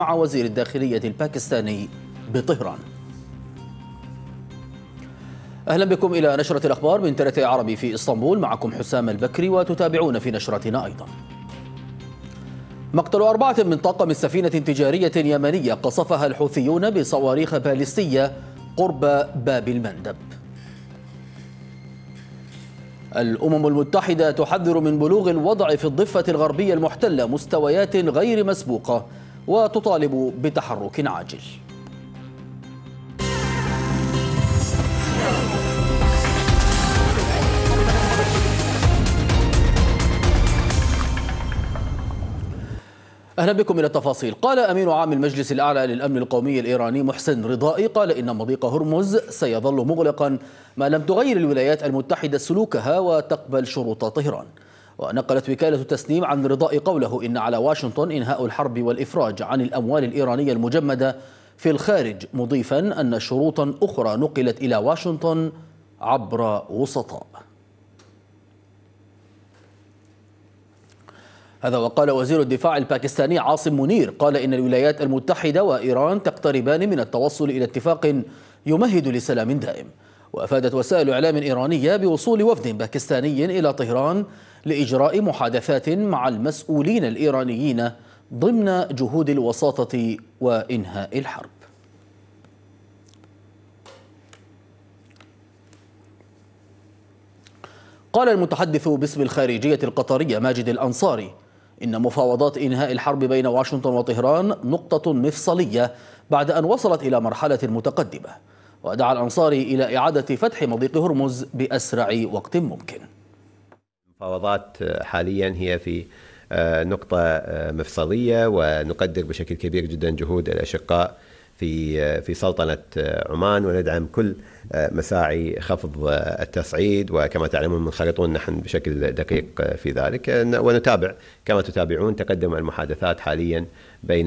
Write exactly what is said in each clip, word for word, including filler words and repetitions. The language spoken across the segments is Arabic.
مع وزير الداخلية الباكستاني بطهران. أهلا بكم إلى نشرة الأخبار من ترتي عربي في إسطنبول، معكم حسام البكري، وتتابعون في نشرتنا أيضا مقتل أربعة من طاقم سفينة تجارية يمنية قصفها الحوثيون بصواريخ باليستية قرب باب المندب. الأمم المتحدة تحذر من بلوغ الوضع في الضفة الغربية المحتلة مستويات غير مسبوقة وتطالب بتحرك عاجل. أهلا بكم إلى التفاصيل. قال أمين عام المجلس الأعلى للأمن القومي الإيراني محسن رضائي قال إن مضيق هرمز سيظل مغلقا ما لم تغير الولايات المتحدة سلوكها وتقبل شروط طهران. ونقلت وكالة تسنيم عن رضائي قوله إن على واشنطن إنهاء الحرب والإفراج عن الأموال الإيرانية المجمدة في الخارج، مضيفا أن شروطا أخرى نقلت إلى واشنطن عبر وسطاء. هذا وقال وزير الدفاع الباكستاني عاصم منير قال إن الولايات المتحدة وإيران تقتربان من التوصل إلى اتفاق يمهد لسلام دائم. وأفادت وسائل إعلام إيرانية بوصول وفد باكستاني إلى طهران لإجراء محادثات مع المسؤولين الإيرانيين ضمن جهود الوساطة وإنهاء الحرب. قال المتحدث باسم الخارجية القطرية ماجد الأنصاري إن مفاوضات إنهاء الحرب بين واشنطن وطهران نقطة مفصلية بعد أن وصلت إلى مرحلة متقدمة. ودعا الأنصاري إلى إعادة فتح مضيق هرمز بأسرع وقت ممكن. المفاوضات حاليا هي في نقطة مفصلية، ونقدر بشكل كبير جدا جهود الأشقاء في في سلطنة عمان، وندعم كل مساعي خفض التصعيد، وكما تعلمون منخرطون نحن بشكل دقيق في ذلك، ونتابع كما تتابعون تقدم المحادثات حاليا بين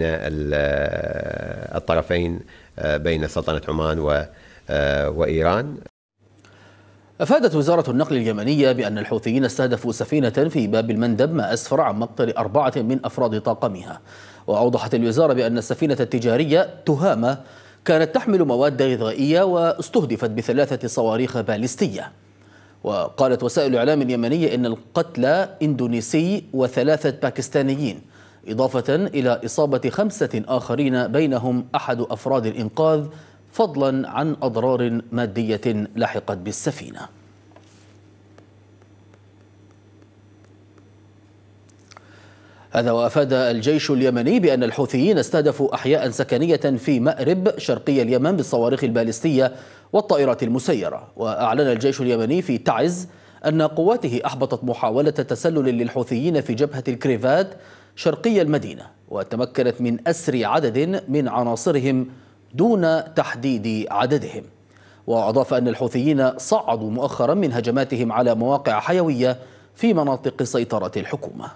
الطرفين بين سلطنة عمان وإيران. أفادت وزارة النقل اليمنية بأن الحوثيين استهدفوا سفينة في باب المندب، ما أسفر عن مقتل أربعة من أفراد طاقمها. وأوضحت الوزارة بأن السفينة التجارية تهامة كانت تحمل مواد غذائية واستهدفت بثلاثة صواريخ باليستية. وقالت وسائل الإعلام اليمنية إن القتلى إندونيسي وثلاثة باكستانيين، إضافة إلى إصابة خمسة آخرين بينهم أحد أفراد الإنقاذ، فضلا عن أضرار مادية لحقت بالسفينة. هذا وأفاد الجيش اليمني بأن الحوثيين استهدفوا أحياء سكنية في مأرب شرقي اليمن بالصواريخ الباليستية والطائرات المسيرة. وأعلن الجيش اليمني في تعز أن قواته أحبطت محاولة تسلل للحوثيين في جبهة الكريفات شرقي المدينة، وتمكنت من أسر عدد من عناصرهم دون تحديد عددهم. وأضاف أن الحوثيين صعدوا مؤخرا من هجماتهم على مواقع حيوية في مناطق سيطرة الحكومة.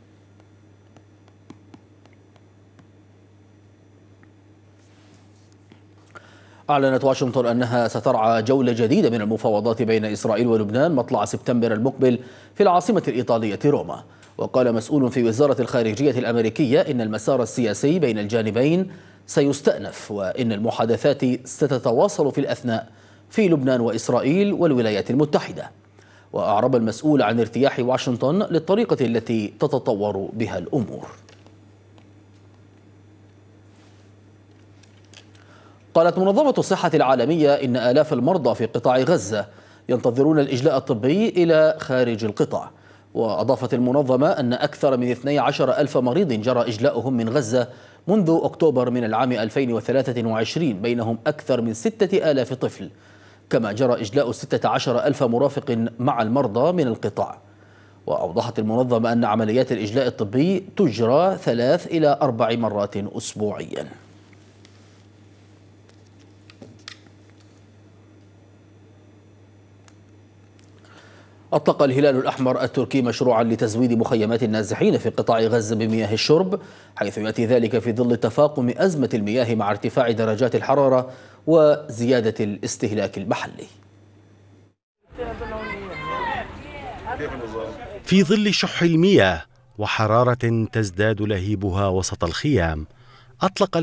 أعلنت واشنطن أنها سترعى جولة جديدة من المفاوضات بين إسرائيل ولبنان مطلع سبتمبر المقبل في العاصمة الإيطالية روما. وقال مسؤول في وزارة الخارجية الأمريكية إن المسار السياسي بين الجانبين سيستأنف، وإن المحادثات ستتواصل في الأثناء في لبنان وإسرائيل والولايات المتحدة. وأعرب المسؤول عن ارتياح واشنطن للطريقة التي تتطور بها الأمور. قالت منظمة الصحة العالمية إن آلاف المرضى في قطاع غزة ينتظرون الإجلاء الطبي إلى خارج القطاع. وأضافت المنظمة أن أكثر من اثني عشر ألف مريض جرى إجلاؤهم من غزة منذ أكتوبر من العام ألفين وثلاثة وعشرين، بينهم أكثر من ستة آلاف طفل، كما جرى إجلاء ستة عشر ألف مرافق مع المرضى من القطاع. وأوضحت المنظمة أن عمليات الإجلاء الطبي تجرى ثلاث إلى أربع مرات أسبوعيا. أطلق الهلال الأحمر التركي مشروعا لتزويد مخيمات النازحين في قطاع غزة بمياه الشرب، حيث يأتي ذلك في ظل تفاقم أزمة المياه مع ارتفاع درجات الحرارة وزيادة الاستهلاك المحلي. في ظل شح المياه وحرارة تزداد لهيبها وسط الخيام، أطلق